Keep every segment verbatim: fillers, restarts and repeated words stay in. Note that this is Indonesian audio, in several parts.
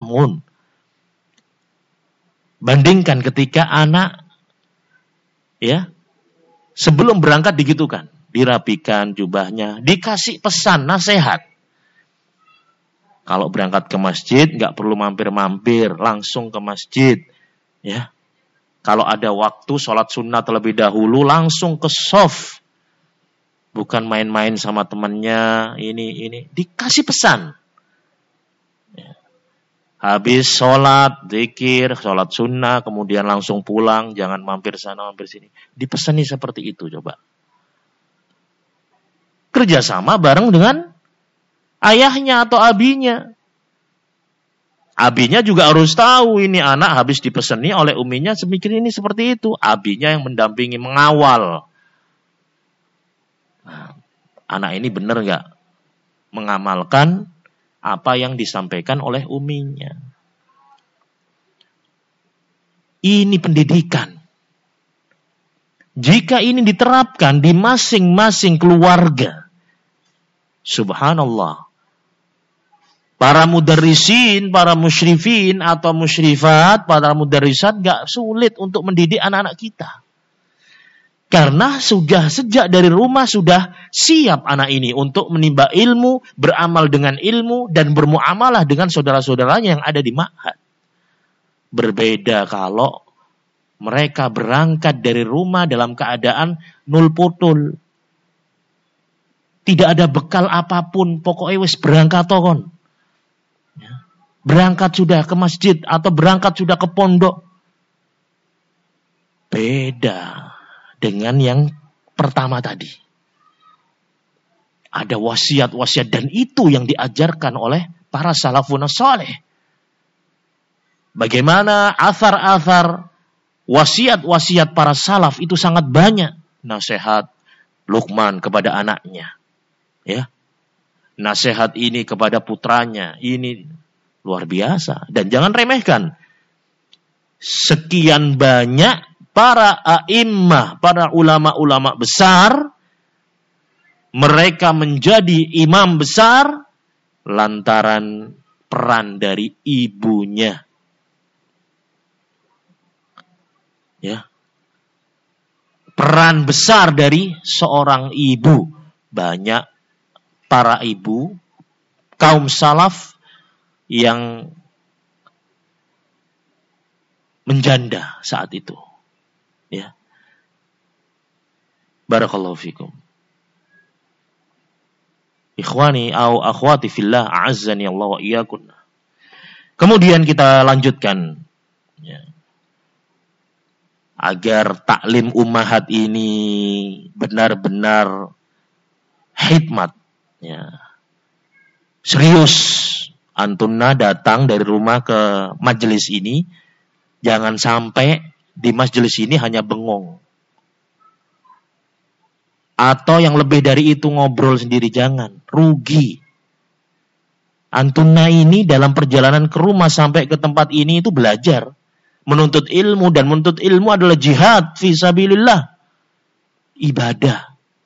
makmun. Bandingkan ketika anak ya sebelum berangkat digitukan, dirapikan jubahnya, dikasih pesan nasihat. Kalau berangkat ke masjid nggak perlu mampir-mampir, langsung ke masjid. Ya, kalau ada waktu sholat sunnah terlebih dahulu, langsung ke shaf. Bukan main-main sama temannya, ini ini dikasih pesan. Ya. Habis sholat, zikir, sholat sunnah, kemudian langsung pulang, jangan mampir sana, mampir sini. Dipesani seperti itu, coba. Kerjasama bareng dengan ayahnya atau abinya. Abinya juga harus tahu ini anak habis dipesani oleh uminya, semikir ini seperti itu. Abinya yang mendampingi, mengawal. Nah, anak ini benar nggak mengamalkan apa yang disampaikan oleh uminya. Ini pendidikan. Jika ini diterapkan di masing-masing keluarga, subhanallah, para mudarrisin, para musyrifin atau musyrifat, para mudarrisat gak sulit untuk mendidik anak-anak kita. Karena sudah sejak dari rumah sudah siap anak ini untuk menimba ilmu, beramal dengan ilmu, dan bermuamalah dengan saudara-saudaranya yang ada di ma'had. Berbeda kalau mereka berangkat dari rumah dalam keadaan nul putul. Tidak ada bekal apapun, pokoknya wis berangkat kon. Berangkat sudah ke masjid atau berangkat sudah ke pondok. Beda dengan yang pertama tadi. Ada wasiat-wasiat dan itu yang diajarkan oleh para salafun saleh. Bagaimana athar-athar wasiat-wasiat para salaf itu sangat banyak. Nasihat Luqman kepada anaknya. Ya. Nasihat ini kepada putranya. Ini luar biasa. Dan jangan remehkan. Sekian banyak para a'immah, para ulama-ulama besar, mereka menjadi imam besar lantaran peran dari ibunya. Ya. Peran besar dari seorang ibu. Banyak para ibu, kaum salaf yang menjanda saat itu. Ya. Barakallahu fikum. Ikhwani au akhwati fillah, a'azzani Allah wa iyyakum. Kemudian kita lanjutkan. Ya. Agar taklim ummahat ini benar-benar hikmat. Ya. Serius. Antunna datang dari rumah ke majelis ini. Jangan sampai di majelis ini hanya bengong. Atau yang lebih dari itu ngobrol sendiri, jangan. Rugi. Antunna ini dalam perjalanan ke rumah sampai ke tempat ini itu belajar. Menuntut ilmu, dan menuntut ilmu adalah jihad fisabilillah. Ibadah.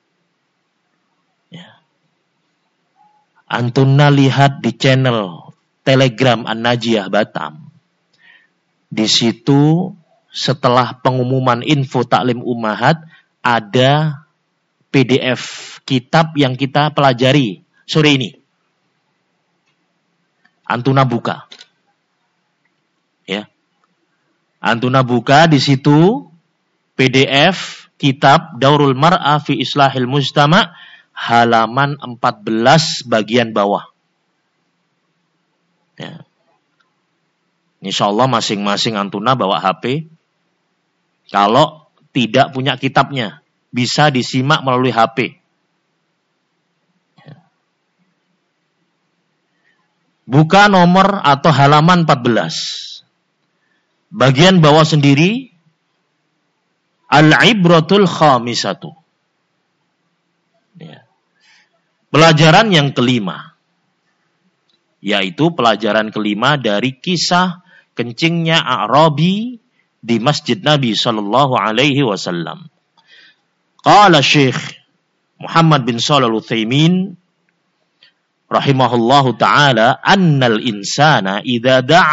Ya. Antunna lihat di channel Telegram An-Najiyah Batam. Di situ setelah pengumuman info taklim ummahat ada P D F kitab yang kita pelajari sore ini. Antuna buka. Ya. Antuna buka di situ P D F kitab Daurul Mar'ah fi Islahil Mujtama halaman empat belas bagian bawah. Ya. Insyaallah masing-masing antuna bawa H P. Kalau tidak punya kitabnya, bisa disimak melalui H P. Buka nomor atau halaman empat belas. Bagian bawah sendiri, Al-Ibratul Khamisatu. Ya. Pelajaran yang kelima. Yaitu pelajaran kelima dari kisah kencingnya A'rabi di Masjid Nabi sallallahu alaihi wasallam. Qala Syekh Muhammad bin Shalih Al-Utsaimin rahimahullahu taala annal insana idza da'a